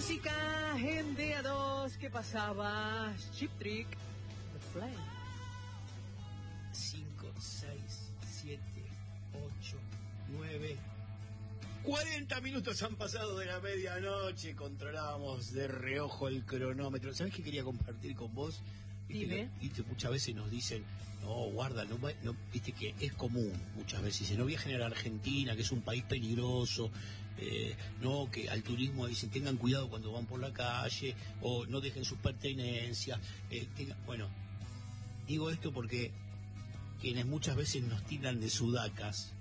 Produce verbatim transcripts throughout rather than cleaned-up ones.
música en D A dos. ¿Qué pasaba? Chip Trick, The Flame. cinco, seis, siete, ocho, nueve... cuarenta minutos han pasado de la medianoche. Controlábamos de reojo el cronómetro. ¿Sabés qué quería compartir con vos? Viste, Dime. que, viste, muchas veces nos dicen, no, guarda, no, no, viste que es común muchas veces, dicen, no viajen a la Argentina, que es un país peligroso, eh, no, que al turismo dicen, tengan cuidado cuando van por la calle, o no dejen sus pertenencias, eh, tengan, bueno, digo esto porque quienes muchas veces nos tiran de sudacas,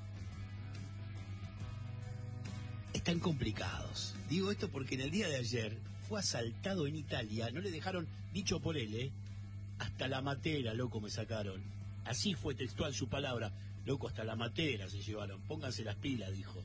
están complicados. Digo esto porque en el día de ayer fue asaltado en Italia, no le dejaron, dicho por él, ¿eh? Hasta la matera, loco, me sacaron. Así fue textual su palabra, loco, hasta la matera se llevaron, pónganse las pilas, dijo.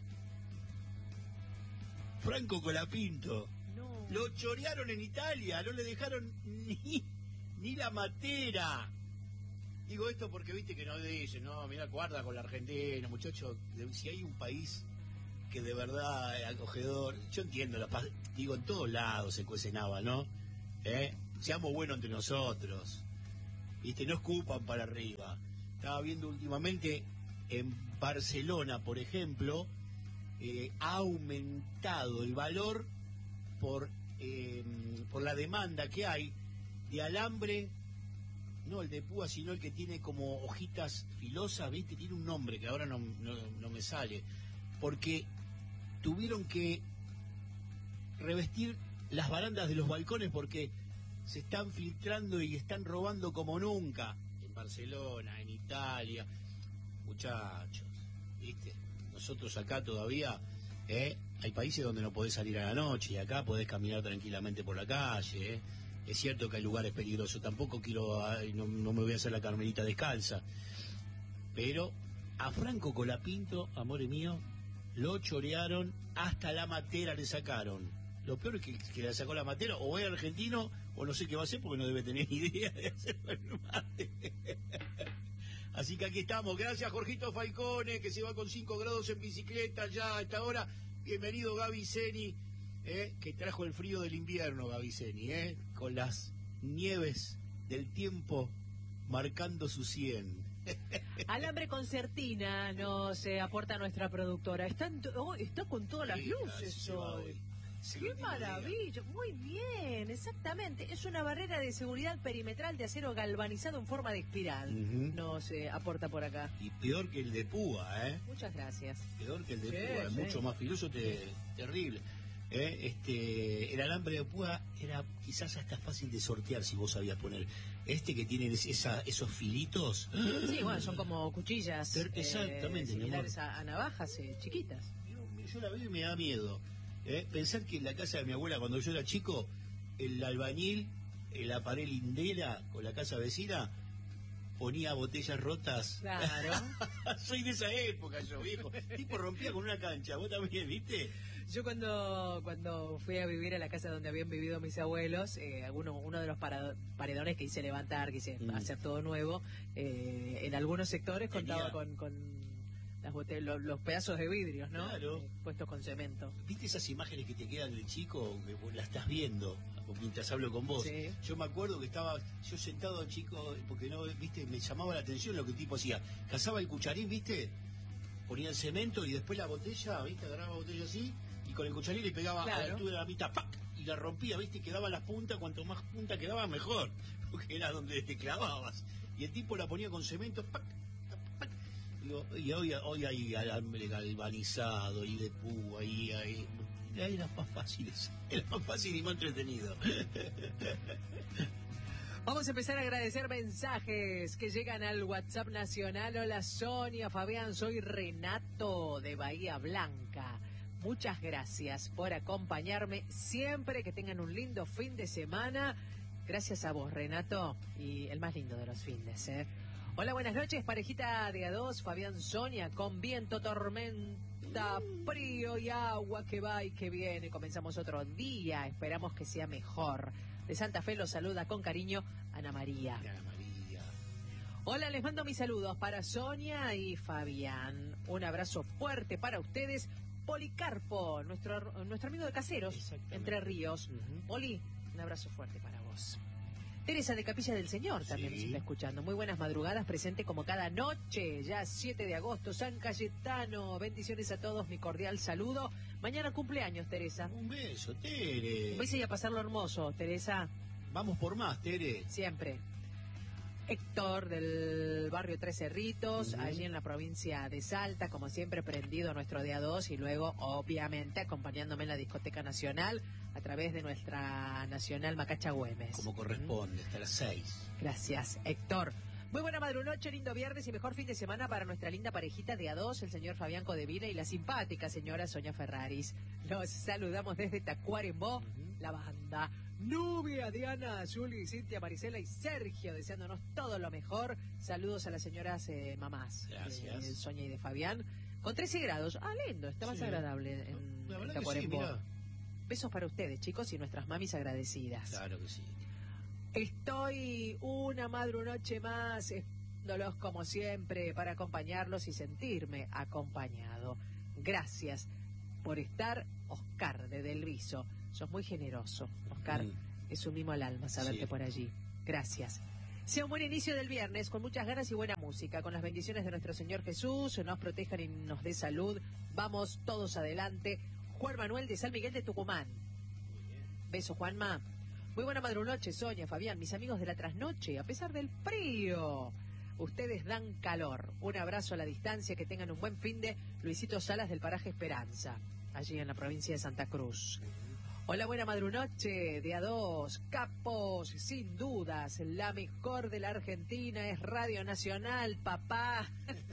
Franco Colapinto, No. lo chorearon en Italia, no le dejaron ni, ni la matera. Digo esto porque viste que no dicen, no, mira, guarda con la Argentina, muchachos, si hay un país que de verdad es acogedor, yo entiendo, la paz, digo, en todos lados se cuecenaba, ¿no? ¿Eh? Seamos buenos entre nosotros, viste, no escupan para arriba. Estaba viendo últimamente en Barcelona, por ejemplo, eh, ha aumentado el valor por, eh, por la demanda que hay de alambre, no el de púa, sino el que tiene como hojitas filosas, viste, tiene un nombre que ahora no, no, no me sale, porque tuvieron que revestir las barandas de los balcones porque se están filtrando y están robando como nunca en Barcelona, en Italia. Muchachos, ¿viste? Nosotros acá todavía, ¿eh? Hay países donde no podés salir a la noche y acá podés caminar tranquilamente por la calle, ¿eh? Es cierto que hay lugares peligrosos, tampoco quiero, ay, no, no me voy a hacer la carmelita descalza, pero a Franco Colapinto, amore mío, lo chorearon, hasta la matera le sacaron. Lo peor es que, que le sacó la matera, o es argentino, o no sé qué va a hacer, porque no debe tener idea de hacer el mate. Así que aquí estamos. Gracias, Jorgito Falcone, que se va con cinco grados en bicicleta ya a esta hora. Bienvenido, Gaby Zeni, eh, que trajo el frío del invierno, Gaby Zeni, eh, con las nieves del tiempo marcando su cien. Alambre concertina nos eh, aporta nuestra productora. Está, en to- oh, está con todas las Sí, luces se va hoy. hoy. Se ¡Qué lo digo, maravilla! Muy bien, exactamente. Es una barrera de seguridad perimetral de acero galvanizado en forma de espiral. Ujú. Nos eh, aporta por acá. Y peor que el de púa, ¿eh? Muchas gracias. Peor que el de Sí, púa, es sí. mucho más filoso, te, terrible. ¿Eh? Este, el alambre de púa era quizás hasta fácil de sortear si vos sabías poner. Este que tiene esa, esos filitos. Sí, bueno, son como cuchillas. Ter- exactamente, mi similares amor. a, a navajas eh, chiquitas. Yo, yo la veo y me da miedo. ¿Eh? Pensar que en la casa de mi abuela, cuando yo era chico, el albañil, en la pared lindera con la casa vecina, ponía botellas rotas. Claro. Soy de esa época yo, viejo. Tipo rompía con una cancha, vos también, ¿viste? Yo cuando cuando fui a vivir a la casa donde habían vivido mis abuelos, eh, alguno, uno de los parado- paredones que hice levantar, que hice Mm. hacer todo nuevo, eh, en algunos sectores Tenía- contaba con, con las bote- lo- los pedazos de vidrios, ¿no? Claro. Eh, puestos con cemento. ¿Viste esas imágenes que te quedan del chico, que vos la estás viendo mientras hablo con vos? Sí. Yo me acuerdo que estaba yo sentado, chico, porque no, viste, me llamaba la atención lo que el tipo hacía. Cazaba el cucharín, viste, ponía el cemento y después la botella, viste, agarraba la botella así y con el cucharín le pegaba a la Claro. altura de la mitad, ¡pac! Y la rompía, viste, y quedaba las puntas, cuanto más punta quedaba mejor, porque era donde te clavabas. Y el tipo la ponía con cemento, ¡pac! ¡pac! Digo, y hoy, hoy hay alambre galvanizado y de púa y hay... Era más fácil, era más fácil y más entretenido. Vamos a empezar a agradecer mensajes que llegan al WhatsApp nacional. Hola Sonia, Fabián, soy Renato de Bahía Blanca. Muchas gracias por acompañarme siempre, que tengan un lindo fin de semana. Gracias a vos, Renato, y el más lindo de los fines, ¿eh? Hola, buenas noches, parejita de A dos, Fabián, Sonia, con viento, tormenta, frío y agua que va y que viene. Comenzamos otro día, esperamos que sea mejor. De Santa Fe los saluda con cariño Ana María. Ana María. Hola, les mando mis saludos para Sonia y Fabián. Un abrazo fuerte para ustedes. Policarpo, nuestro, nuestro amigo de Caseros, Entre Ríos. Uh-huh. Poli, un abrazo fuerte para vos. Teresa de Capilla del Señor también sí. Nos está escuchando. Muy buenas madrugadas, presente como cada noche. Ya siete de agosto, San Cayetano. Bendiciones a todos, mi cordial saludo. Mañana cumpleaños, Teresa. Un beso, Tere. Un beso y a pasarlo hermoso, Teresa. Vamos por más, Tere. Siempre. Héctor del barrio Tres Cerritos, uh-huh. Allí en la provincia de Salta, como siempre prendido a nuestro día dos y luego obviamente acompañándome en la discoteca nacional a través de nuestra nacional Macacha Güemes. Como corresponde, uh-huh. Hasta las seis. Gracias, Héctor. Muy buena madrunoche, lindo viernes y mejor fin de semana para nuestra linda parejita de a dos, el señor Fabián Codevila y la simpática señora Sonia Ferraris. Los saludamos desde Tacuarembó, uh-huh. La banda. Nubia, Diana, Juli, Cintia, Marisela y Sergio, deseándonos todo lo mejor. Saludos a las señoras eh, mamás. Gracias. De Sonia y de Fabián. Con trece grados. Ah, lindo, está más sí. agradable en, en Tacuarembó. Sí, besos para ustedes, chicos, y nuestras mamis agradecidas. Claro que sí. Estoy una madrunoche más, esperándolos como siempre para acompañarlos y sentirme acompañado. Gracias por estar, Oscar de Del Viso. Sos muy generoso, Oscar. Mm. Es un mimo al alma saberte sí. por allí. Gracias. Sea un buen inicio del viernes, con muchas ganas y buena música. Con las bendiciones de nuestro Señor Jesús, nos protejan y nos dé salud. Vamos todos adelante. Juan Manuel de San Miguel de Tucumán. Beso, Juanma. Muy buena madrunoche, Sonia, Fabián, mis amigos de la trasnoche, a pesar del frío. Ustedes dan calor. Un abrazo a la distancia, que tengan un buen fin de Luisito Salas del paraje Esperanza, allí en la provincia de Santa Cruz. Hola, buena madrunoche, de a dos, capos, sin dudas, la mejor de la Argentina es Radio Nacional, papá.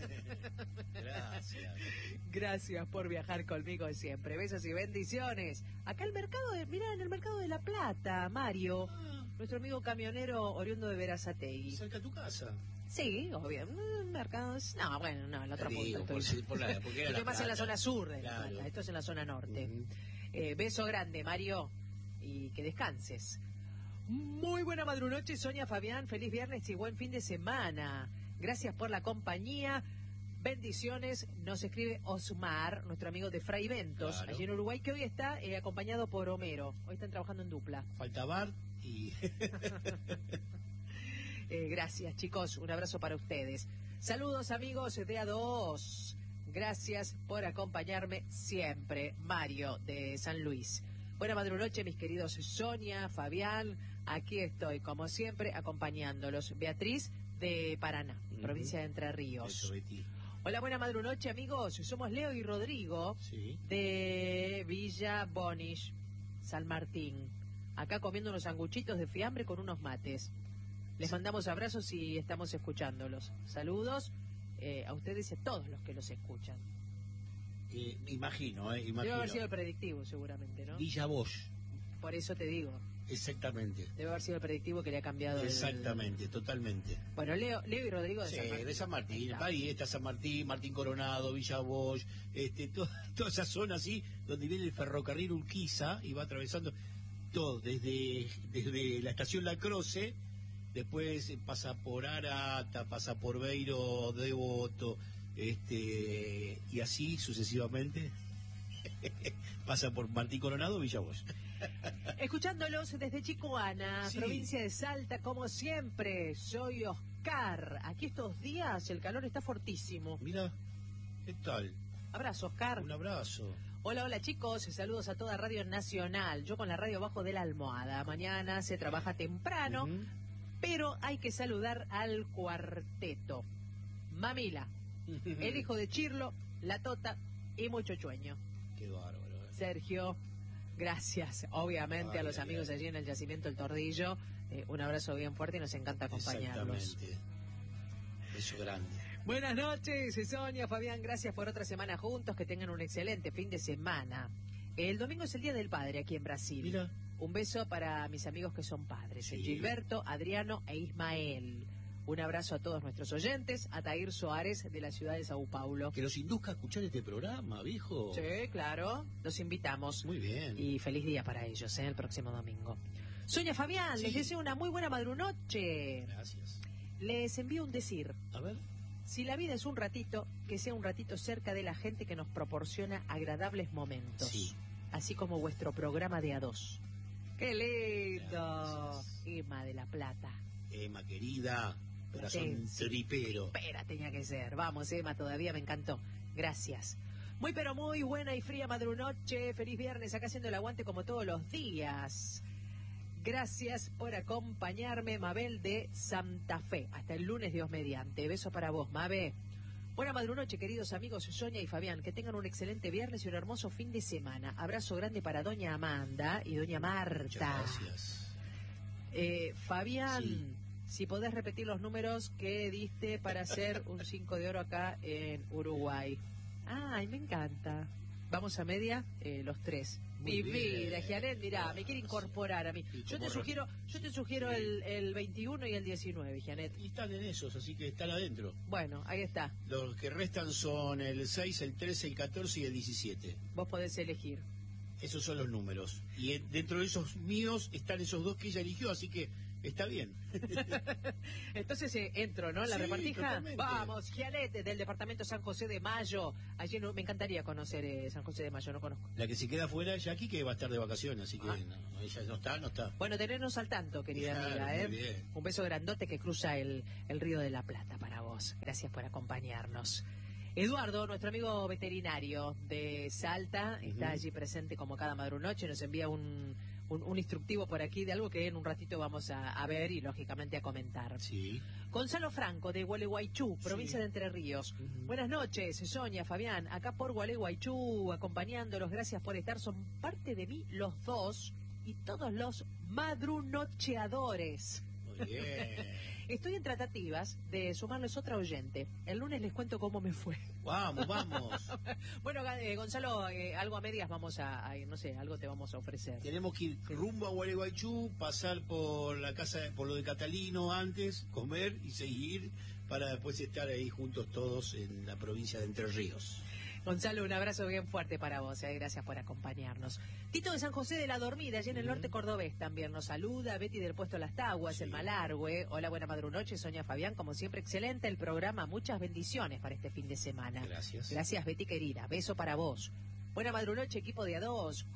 Gracias. Gracias por viajar conmigo siempre, besos y bendiciones. Acá el mercado, de, mirá, en el mercado de La Plata, Mario, ah. nuestro amigo camionero oriundo de Verazategui. ¿Cerca de tu casa? Sí, obvio, mercados, no, bueno, no, el otro digo, punto. Por, Estoy, por la, porque era estoy la más en la zona sur de claro. La Plata, esto es en la zona norte. Uh-huh. Eh, beso grande, Mario, y que descanses. Muy buena madrunoche, Sonia, Fabián, feliz viernes y buen fin de semana. Gracias por la compañía. Bendiciones, nos escribe Osmar, nuestro amigo de Fray Ventos, claro. allí en Uruguay, que hoy está eh, acompañado por Homero. Hoy están trabajando en dupla. Falta Bart y... eh, gracias, chicos, un abrazo para ustedes. Saludos, amigos de A dos. Gracias por acompañarme siempre, Mario de San Luis. Buena madrunoche, mis queridos Sonia, Fabián. Aquí estoy, como siempre, acompañándolos. Beatriz de Paraná, uh-huh. provincia de Entre Ríos. Hola, buena madrunoche, amigos. Somos Leo y Rodrigo sí. de Villa Bonish, San Martín. Acá comiendo unos sanguchitos de fiambre con unos mates. Les sí. mandamos abrazos y estamos escuchándolos. Saludos. Eh, a ustedes y a todos los que los escuchan. Eh, imagino, eh, imagino. Debe haber sido el predictivo, seguramente, ¿no? Villa Bosch. Por eso te digo. Exactamente. Debe haber sido el predictivo que le ha cambiado. Exactamente, el... totalmente. Bueno, Leo, Leo y Rodrigo de sí, San Martín. de San Martín. Parieta, San Martín, Martín Coronado, Villa Bosch, este, to, toda esa zona así, donde viene el ferrocarril Urquiza y va atravesando todo, desde, desde la estación La Croce. Después pasa por Arata, pasa por Beiro, Devoto, este, y así sucesivamente. Pasa por Martín Coronado, Villa Bosch. Escuchándolos desde Chicoana, sí. provincia de Salta, como siempre, soy Oscar. Aquí estos días el calor está fortísimo. Mira, ¿qué tal? Abrazo, Oscar. Un abrazo. Hola, hola chicos, saludos a toda Radio Nacional. Yo con la radio abajo de la almohada. Mañana se trabaja temprano. Uh-huh. Pero hay que saludar al cuarteto. Mamila, el hijo de Chirlo, la Tota y Mucho Chueño. Qué bárbaro. Eh. Sergio, gracias, obviamente, ay, a los ay, amigos ay. allí en el Yacimiento El Tordillo. Eh, un abrazo bien fuerte y nos encanta acompañarlos. Exactamente. Beso grande. Buenas noches, Sonia, Fabián, gracias por otra semana juntos. Que tengan un excelente fin de semana. El domingo es el Día del Padre aquí en Brasil. Mira. Un beso para mis amigos que son padres, sí. Gilberto, Adriano e Ismael. Un abrazo a todos nuestros oyentes, a Tair Soares de la ciudad de Sao Paulo. Que los induzca a escuchar este programa, viejo. Sí, claro, los invitamos. Muy bien. Y feliz día para ellos, ¿eh? El próximo domingo. Sonia, Fabián, sí. les deseo una muy buena madrunoche. Gracias. Les envío un decir. A ver. Si la vida es un ratito, que sea un ratito cerca de la gente que nos proporciona agradables momentos. Sí. Así como vuestro programa de A dos. ¡Qué lindo! Gracias. Emma de la Plata. Emma, querida, corazón Sí, tripero. Espera, tenía que ser. Vamos, Emma, todavía me encantó. Gracias. Muy pero muy buena y fría madrunoche. Feliz viernes, acá haciendo el aguante como todos los días. Gracias por acompañarme, Mabel de Santa Fe. Hasta el lunes, Dios mediante. Beso para vos, Mabe. Buena madrunoche, queridos amigos Sonia y Fabián. Que tengan un excelente viernes y un hermoso fin de semana. Abrazo grande para doña Amanda y doña Marta. Muchas gracias. Eh, Fabián, Sí. si podés repetir los números que diste para hacer un cinco de oro acá en Uruguay. Ay, me encanta. Vamos a media, eh, los tres. Muy Mi bien. vida, Gianet, mirá, Claro, me quiere sí. incorporar a mí. Y Yo te como sugiero, yo te sugiero Sí. el, el veintiuno y el diecinueve, Gianet. Y están en esos, así que están adentro. Bueno, ahí está. Los que restan son el seis, el trece, el catorce y el diecisiete. Vos podés elegir. Esos son los números. Y eh, dentro de esos míos están esos dos que ella eligió, así que está bien. Entonces eh, entro, ¿no? La Sí, repartija. totalmente. Vamos, Gianet, del departamento San José de Mayo. Allí no, me encantaría conocer eh, San José de Mayo, no conozco. La que se queda fuera es Jackie, que va a estar de vacaciones, así que Ah. no, ella no está, no está. Bueno, tenernos al tanto, querida Claro, amiga, ¿eh? muy bien. Un beso grandote que cruza el, el río de la Plata para vos. Gracias por acompañarnos. Eduardo, nuestro amigo veterinario de Salta, está Ujú. allí presente como cada madrunoche, nos envía un, un, un instructivo por aquí de algo que en un ratito vamos a, a ver y lógicamente a comentar. Sí. Gonzalo Franco, de Gualeguaychú, provincia Sí. de Entre Ríos. Ujú. Buenas noches, Sonia, Fabián, acá por Gualeguaychú, acompañándolos, gracias por estar, son parte de mí los dos y todos los madrunocheadores. Muy bien. Estoy en tratativas de sumarles otra oyente. El lunes les cuento cómo me fue. Vamos, vamos. Bueno, eh, Gonzalo, eh, algo a medias vamos a, a ir, no sé, algo te vamos a ofrecer. Tenemos que ir rumbo a Gualeguaychú, pasar por la casa, por lo de Catalino antes, comer y seguir para después estar ahí juntos todos en la provincia de Entre Ríos. Gonzalo, un abrazo bien fuerte para vos, eh, gracias por acompañarnos. Tito de San José de la Dormida, allí en el Ujú. norte cordobés también nos saluda. Betty del Puesto Las Taguas, Sí. el Malargüe. Hola, buena madrunoche, Sonia Fabián, como siempre, excelente el programa. Muchas bendiciones para este fin de semana. Gracias. Gracias, Betty querida. Beso para vos. Buena madrunoche, equipo de A dos.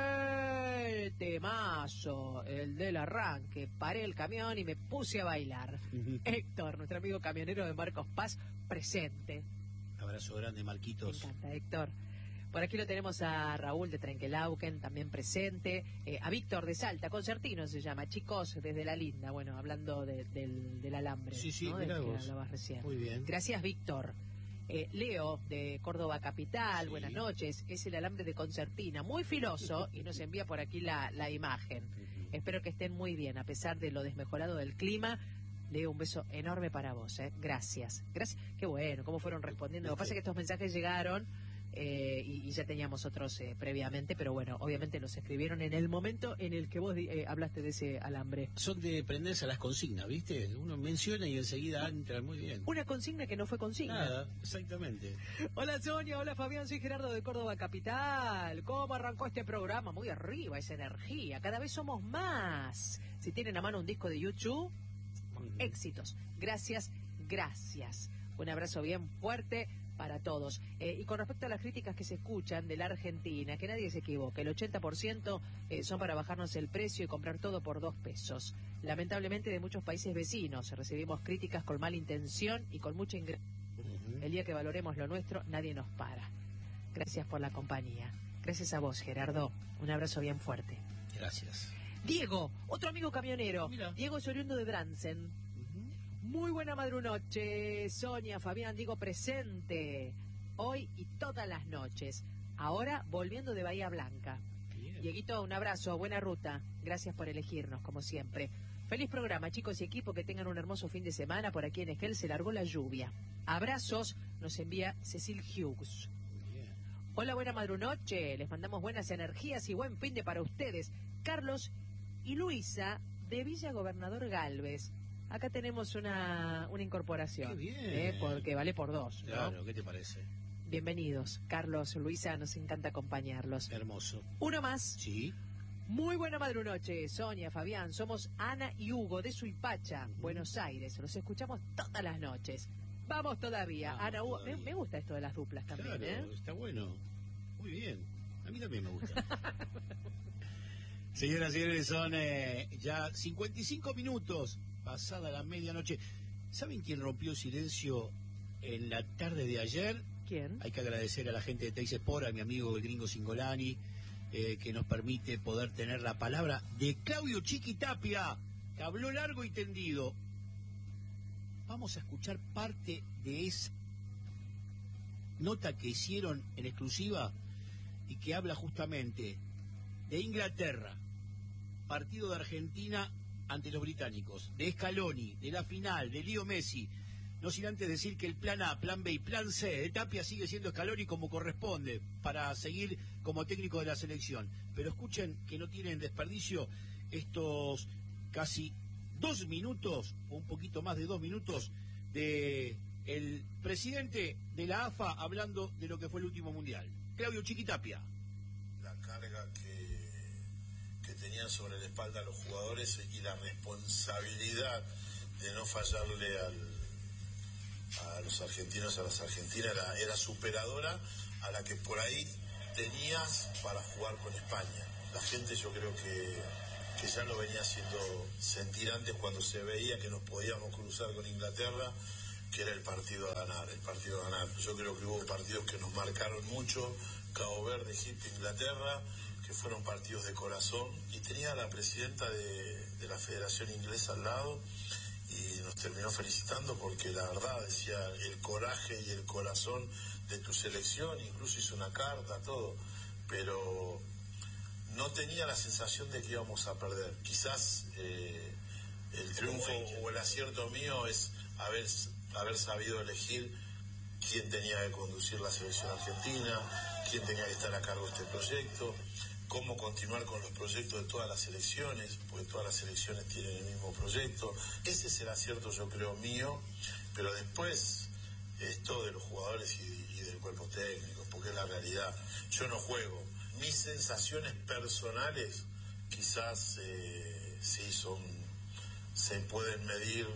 ¡Qué temazo! El del arranque. Paré el camión y me puse a bailar. Ujú. Héctor, nuestro amigo camionero de Marcos Paz, presente. Abrazo grande, Me Marquitos. encanta, Héctor. Por aquí lo tenemos a Raúl de Trenquelauquen, también presente. Eh, a Víctor de Salta, Concertino se llama. Chicos, desde La Linda. Bueno, hablando de- del, del alambre. Sí, sí, ¿no? Del mirá que vos. hablabas recién. Muy bien. Gracias, Víctor. Eh, Leo, de Córdoba Capital, Sí. buenas noches. Es el alambre de Concertina, muy filoso, y nos envía por aquí la, la imagen. Ujú. Espero que estén muy bien, a pesar de lo desmejorado del clima. Leo, un beso enorme para vos, ¿eh? Gracias. Gracias. Qué bueno, cómo fueron respondiendo. Lo que pasa es que estos mensajes llegaron eh, y, y ya teníamos otros eh, previamente, pero bueno, obviamente los escribieron en el momento en el que vos di- eh, hablaste de ese alambre. Son de prenderse a las consignas, ¿viste? Uno menciona y enseguida entran muy bien. Una consigna que no fue consigna. Nada, exactamente. Hola Sonia, hola Fabián, soy Gerardo de Córdoba Capital. ¿Cómo arrancó este programa? Muy arriba, esa energía. Cada vez somos más. Si tienen a mano un disco de YouTube, Ujú. éxitos. Gracias, gracias. Un abrazo bien fuerte para todos. Eh, y con respecto a las críticas que se escuchan de la Argentina, que nadie se equivoque, el ochenta por ciento eh, son para bajarnos el precio y comprar todo por dos pesos. Lamentablemente de muchos países vecinos recibimos críticas con mala intención y con mucha ingreso. Ujú. El día que valoremos lo nuestro, nadie nos para. Gracias por la compañía. Gracias a vos, Gerardo. Un abrazo bien fuerte. Gracias. Diego, otro amigo camionero. Mira. Diego es oriundo de Bransen. Ujú. Muy buena madrunoche, Sonia, Fabián, digo presente. Hoy y todas las noches. Ahora volviendo de Bahía Blanca. Bien. Dieguito, un abrazo, buena ruta. Gracias por elegirnos, como siempre. Feliz programa, chicos y equipo, que tengan un hermoso fin de semana. Por aquí en Esquel se largó la lluvia. Abrazos, nos envía Cecil Hughes. Bien. Hola, buena madrunoche. Les mandamos buenas energías y buen fin de para ustedes. Carlos y Luisa, de Villa Gobernador Galvez. Acá tenemos una, una incorporación. Qué bien. ¿eh? Porque vale por dos, ¿no? Claro, ¿qué te parece? Bienvenidos, Carlos, Luisa, nos encanta acompañarlos. Hermoso. Uno más. Sí. Muy buena madrunoche, Sonia, Fabián. Somos Ana y Hugo de Suipacha, Ujú. Buenos Aires. Los escuchamos todas las noches. Vamos todavía. Vamos Ana Hugo, todavía. Me, me gusta esto de las duplas también, Claro, ¿eh? está bueno. Muy bien. A mí también me gusta. Señoras y señores, son eh, ya cincuenta y cinco minutos pasada la medianoche. ¿Saben quién rompió el silencio en la tarde de ayer? ¿Quién? Hay que agradecer a la gente de Teis Sport, a mi amigo el gringo Singolani, eh, que nos permite poder tener la palabra de Claudio Chiquitapia, que habló largo y tendido. Vamos a escuchar parte de esa nota que hicieron en exclusiva y que habla justamente de Inglaterra, partido de Argentina ante los británicos, de Scaloni, de la final, de Leo Messi. No sin antes decir que el plan A, plan B y plan C de Tapia sigue siendo Scaloni como corresponde para seguir como técnico de la selección. Pero escuchen que no tienen desperdicio estos casi dos minutos, o un poquito más de dos minutos, de el presidente de la A F A hablando de lo que fue el último mundial. Claudio Chiquitapia. La carga que, que tenían sobre la espalda los jugadores y la responsabilidad de no fallarle al, a los argentinos, a las argentinas, era, era superadora a la que por ahí tenías para jugar con España. La gente yo creo que, que ya lo venía haciendo sentir antes cuando se veía que nos podíamos cruzar con Inglaterra, que era el partido a ganar, el partido a ganar. Yo creo que hubo partidos que nos marcaron mucho, Cabo Verde, Egipto, Inglaterra, que fueron partidos de corazón, y tenía a la presidenta de, de la Federación Inglesa al lado, y nos terminó felicitando porque la verdad decía el coraje y el corazón de tu selección, incluso hizo una carta, todo, pero no tenía la sensación de que íbamos a perder. Quizás eh, el triunfo o el acierto mío es haber, haber sabido elegir quién tenía que conducir la selección argentina, quién tenía que estar a cargo de este proyecto, cómo continuar con los proyectos de todas las selecciones, porque todas las selecciones tienen el mismo proyecto. Ese es el acierto, yo creo, mío, pero después es todo de los jugadores y, y del cuerpo técnico, porque es la realidad. Yo no juego. Mis sensaciones personales quizás eh, sí son, se pueden medir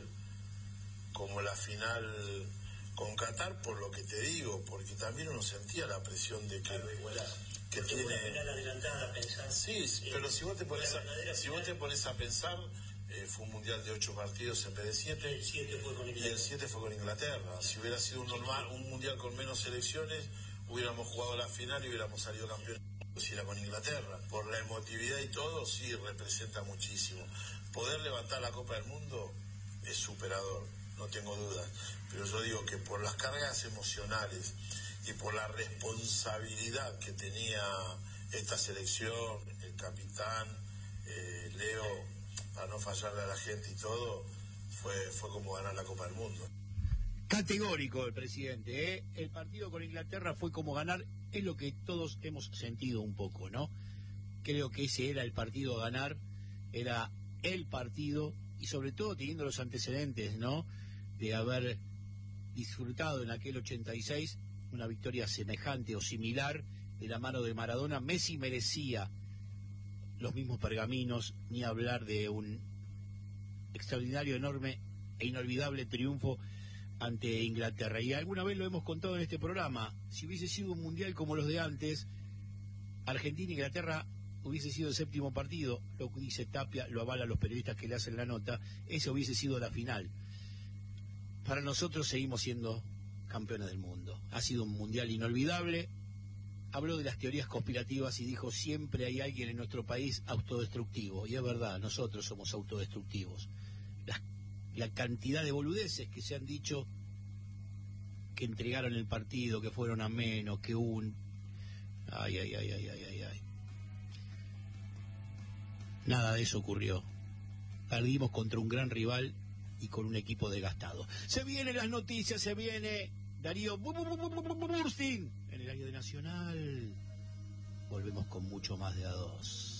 como la final con Qatar, por lo que te digo, porque también uno sentía la presión de que, que tiene una final adelantada, pensar. Sí, pero si vos te pones a, si vos te pones a pensar, eh, fue un mundial de ocho partidos en vez de siete, El siete fue con y Inglaterra. el siete fue con Inglaterra. Si hubiera sido un normal, un mundial con menos selecciones, hubiéramos jugado la final y hubiéramos salido campeones. Si era con Inglaterra, por la emotividad y todo, sí representa muchísimo. Poder levantar la Copa del Mundo es superador, no tengo dudas, pero yo digo que por las cargas emocionales y por la responsabilidad que tenía esta selección, el capitán, eh, Leo, para no fallarle a la gente y todo, fue, fue como ganar la Copa del Mundo. Categórico el presidente, ¿eh? El partido con Inglaterra fue como ganar, es lo que todos hemos sentido un poco, ¿no? Creo que ese era el partido a ganar, era el partido, y sobre todo teniendo los antecedentes, ¿no? De haber disfrutado en aquel ochenta y seis una victoria semejante o similar de la mano de Maradona. Messi merecía los mismos pergaminos, ni hablar de un extraordinario, enorme e inolvidable triunfo ante Inglaterra. Y alguna vez lo hemos contado en este programa, si hubiese sido un mundial como los de antes, Argentina e Inglaterra hubiese sido el séptimo partido, lo que dice Tapia, lo avala los periodistas que le hacen la nota, esa hubiese sido la final. Para nosotros seguimos siendo campeones del mundo. Ha sido un mundial inolvidable. Habló de las teorías conspirativas y dijo, siempre hay alguien en nuestro país autodestructivo. Y es verdad, nosotros somos autodestructivos. La, la cantidad de boludeces que se han dicho, que entregaron el partido, que fueron a menos, que un... Ay, ay, ay, ay, ay, ay, ay. Nada de eso ocurrió. Perdimos contra un gran rival y con un equipo desgastado. Se vienen las noticias, se viene Darío Burstin en el área de Nacional. Volvemos con mucho más de A dos.